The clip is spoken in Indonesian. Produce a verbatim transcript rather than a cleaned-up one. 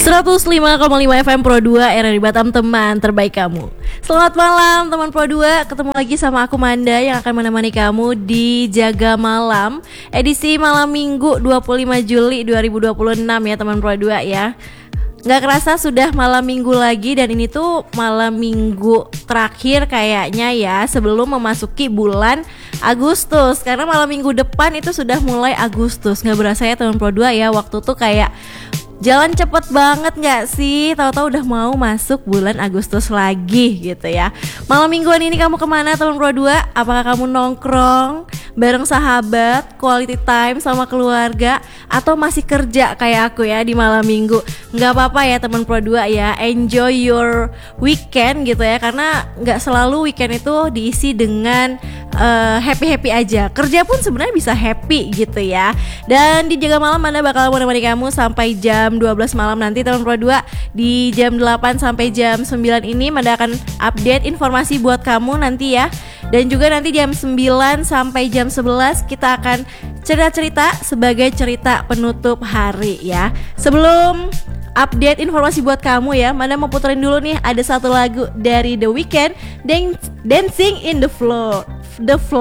seratus lima koma lima F M Pro dua R R I Batam, teman terbaik kamu. Selamat malam teman Pro dua, ketemu lagi sama aku Manda yang akan menemani kamu di Jaga Malam edisi malam Minggu dua puluh lima Juli dua ribu dua puluh enam ya teman Pro dua ya. Gak kerasa sudah malam minggu lagi, dan ini tuh malam minggu terakhir kayaknya ya sebelum memasuki bulan Agustus, karena malam minggu depan itu sudah mulai Agustus. Gak berasa ya teman Pro dua ya, waktu tuh kayak jalan cepet banget gak sih? Tahu-tahu udah mau masuk bulan Agustus lagi gitu ya. Malam mingguan ini kamu kemana teman Pro dua? Apakah kamu nongkrong bareng sahabat, quality time sama keluarga, atau masih kerja kayak aku ya di malam minggu? Gak apa-apa ya teman Pro dua ya, enjoy your weekend gitu ya, karena gak selalu weekend itu diisi dengan uh, happy-happy aja. Kerja pun sebenarnya bisa happy gitu ya. Dan di Jaga Malam Anda bakal menemani kamu sampai jam dua belas malam nanti teman Pro dua. Di jam delapan sampai jam sembilan ini Manda akan update informasi buat kamu nanti ya. Dan juga nanti jam sembilan sampai jam sebelas kita akan cerita-cerita sebagai cerita penutup hari ya. Sebelum update informasi buat kamu ya, Manda mau puterin dulu nih, ada satu lagu dari The Weeknd, Dancing in the Floor. The Floor